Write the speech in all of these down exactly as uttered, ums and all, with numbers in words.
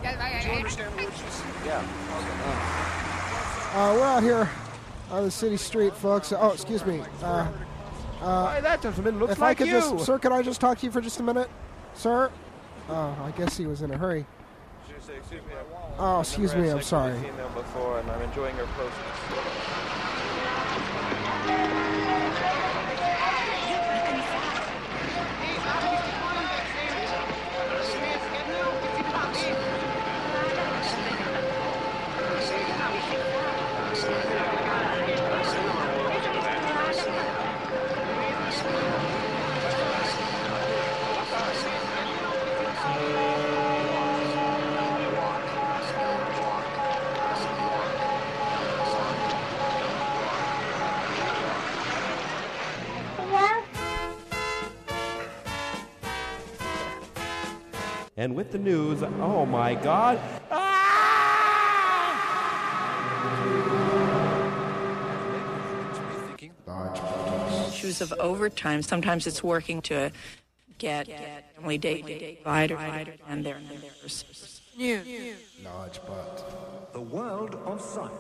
Do you understand what she's... Yeah. Uh, we're out here on the city street, folks. Oh, excuse me. Uh, uh, Why, that gentleman looks if like I could you. just, sir, could I just talk to you for just a minute, sir? Oh, I guess he was in a hurry. Excuse me. Oh, excuse me. I'm sorry. I've seen them before, and I'm enjoying her closeness. And with the news, oh my God. Issues of overtime. Sometimes it's working to get family day provider and their neighbors. Large butt. The world of science.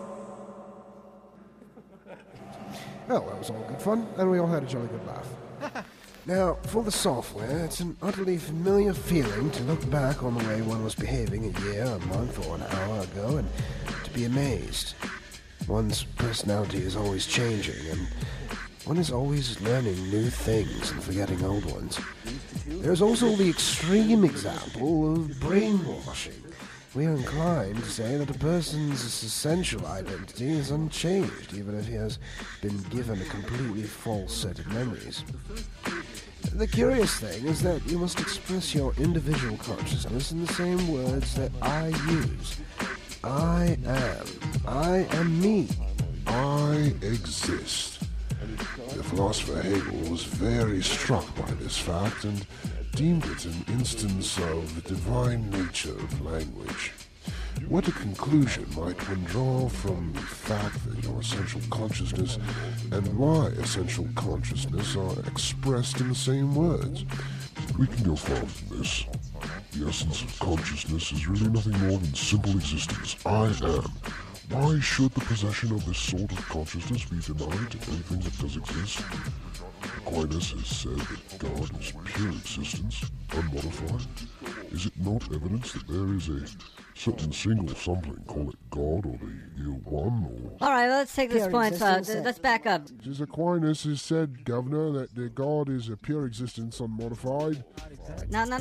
Well, that was all good fun, and we all had a jolly good laugh. Now, for the software, it's an utterly familiar feeling to look back on the way one was behaving a year, a month, or an hour ago, and to be amazed. One's personality is always changing, and one is always learning new things and forgetting old ones. There's also the extreme example of brainwashing. We are inclined to say that a person's essential identity is unchanged, even if he has been given a completely false set of memories. The curious thing is that you must express your individual consciousness in the same words that I use. I am. I am me. I exist. The philosopher Hegel was very struck by this fact and deemed it an instance of the divine nature of language. What a conclusion might one draw from the fact that your essential consciousness and my essential consciousness are expressed in the same words? We can go far from this. The essence of consciousness is really nothing more than simple existence. I am. Why should the possession of this sort of consciousness be denied to anything that does exist? Aquinas has said that God is pure existence, unmodified. Is it not evidence that there is a certain single something, call it God or the real one, or... All right, let's take this point. Uh, let's back up. Just Aquinas has said, Governor, that the God is a pure existence, unmodified. Now, now,